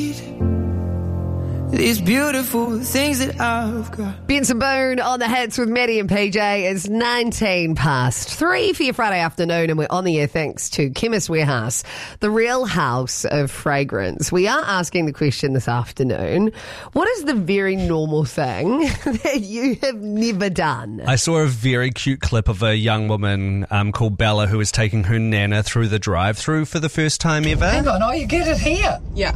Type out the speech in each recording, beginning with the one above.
These beautiful things that I've got. Benson Boone on the hits with Maddie and PJ. It's 19 past 3 for your Friday afternoon, and we're on the air thanks to Chemist Warehouse, the real house of fragrance. We are asking the question this afternoon, what is the very normal thing that you have never done? I saw a very cute clip of a young woman called Bella who was taking her nana through the drive-through for the first time ever. Hang on, oh, you get it here? Yeah.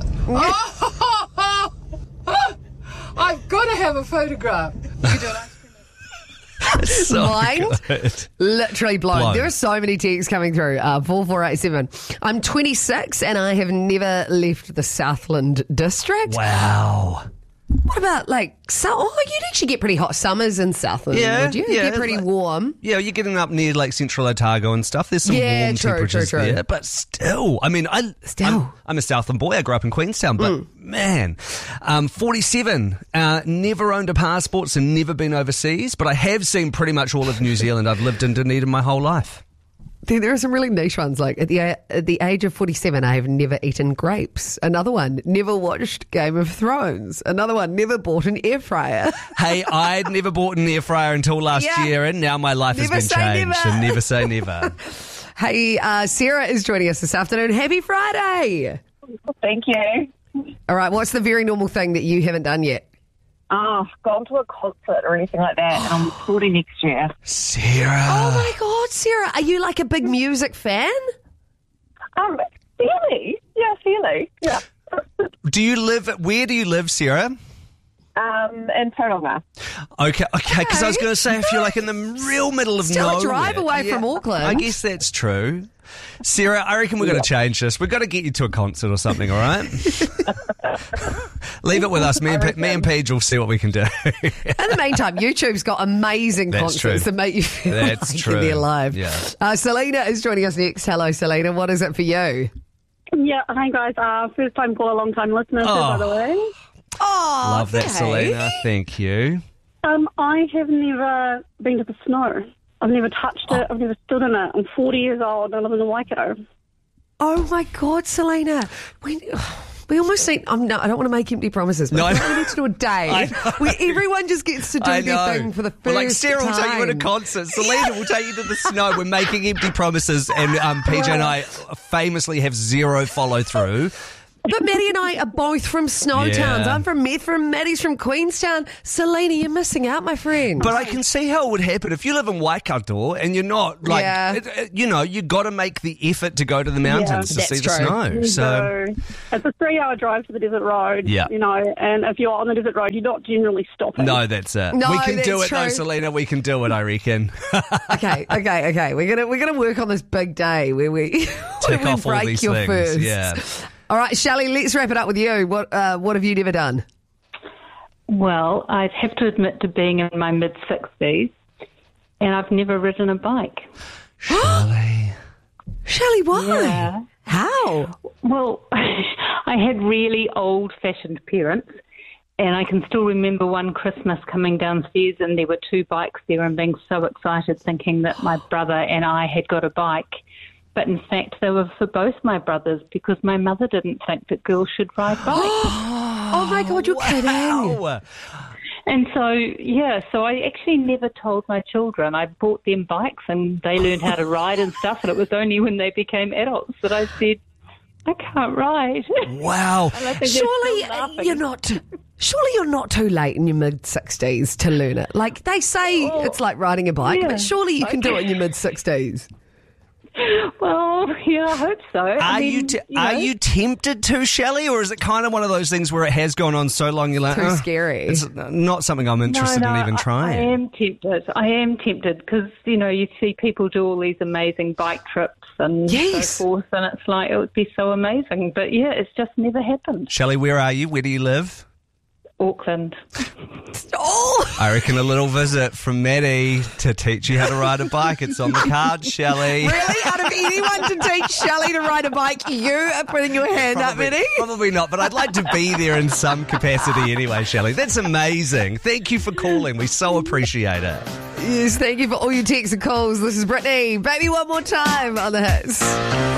I've got to have a photograph. You don't So Mind good. literally blown. Blown. There are so many texts coming through. 4487. I'm 26 and I have never left the Southland district. Wow. What about you'd actually get pretty hot summers in Southland, Yeah, would you? yeah, It'd get pretty warm. Yeah, you're getting up near like Central Otago and stuff. There's some warm temperatures there. But still, I mean, I'm a Southland boy. I grew up in Queenstown, but man, 47, never owned a passport, so never been overseas, but I have seen pretty much all of New Zealand. I've lived in Dunedin my whole life. There are some really niche ones, like at the age of 47, I have never eaten grapes. Another one, never watched Game of Thrones. Another one, never bought an air fryer. Hey, I'd never bought an air fryer until last year, and now my life has Never been say changed. never. And never say never. Hey, Sarah is joining us this afternoon. Happy Friday. Thank you. All right, what's the very normal thing that you haven't done yet? Oh, gone to a concert or anything like that, and I'm 40 next year. Sarah. Oh my God, Sarah, are you like a big music fan? Fairly. Yeah, fairly. Yeah. Where do you live, Sarah? In Tauranga. Okay, because I was going to say, if you're like in the real middle of Still nowhere. a drive away from Auckland. I guess that's true. Sarah, I reckon we're going to change this. We've got to get you to a concert or something, all right? Leave it with us. Me and Paige will see what we can do. In the meantime, YouTube's got amazing That's concerts true. that make you feel That's like true. they're live. Yeah. Selena is joining us next. Hello, Selena. What is it for you? Yeah, hi guys. First time caller, long time listener, by the way. Oh, Love that, Selena. Thank you. I have never been to the snow. I've never touched it. I've never stood in it. I'm 40 years old and I live in the Waikato. Oh my God, Selena. We almost need. I don't want to make empty promises, but we need to do a day where everyone just gets to do their thing for the first like Sarah time. will take you in a concert. Selena will take you to the snow. We're making empty promises, and PJ and I famously have zero follow through. But Maddie and I are both from snow towns. I'm from Methven, Maddie's from Queenstown. Selena, you're missing out, my friend. But I can see how it would happen if you live in Waikato and you're not you got to make the effort to go to the mountains to see the snow. So it's a 3-hour drive to the desert road. Yeah. And if you're on the desert road, you're not generally stopping. no, that's it. No, we can do that's it though, true. Selena. We can do it. I reckon. Okay. We're gonna work on this big day where we Tick where we off all break these your things. first. Yeah. All right, Shelley, let's wrap it up with you. What have you never done? Well, I'd have to admit to being in my mid-60s, and I've never ridden a bike. Shelley, why? Yeah. How? Well, I had really old-fashioned parents, and I can still remember one Christmas coming downstairs and there were 2 bikes there and being so excited thinking that my brother and I had got a bike. But in fact, they were for both my brothers because my mother didn't think that girls should ride bikes. Oh my God, you're kidding. Wow. And so I actually never told my children. I bought them bikes and they learned how to ride and stuff. And it was only when they became adults that I said, I can't ride. Wow. And I think they're Surely still laughing. you're not too late in your mid-60s to learn it. Like they say it's like riding a bike, but surely you can do it in your mid-60s. Well, yeah, I hope so. Are you tempted to, Shelley, or is it kind of one of those things where it has gone on so long you're like, Too scary. It's not something I'm interested in even trying. I am tempted because, you see people do all these amazing bike trips and so forth, and it's like it would be so amazing. But, yeah, it's just never happened. Shelley, where are you? Where do you live? Auckland. I reckon a little visit from Maddie to teach you how to ride a bike. It's on the card, Shelley. Really? Out of anyone to teach Shelley to ride a bike, you are putting your hand up, Maddie? Probably not, but I'd like to be there in some capacity anyway, Shelley. That's amazing. Thank you for calling. We so appreciate it. Yes, thank you for all your texts and calls. This is Brittany. Baby, one more time on the hits.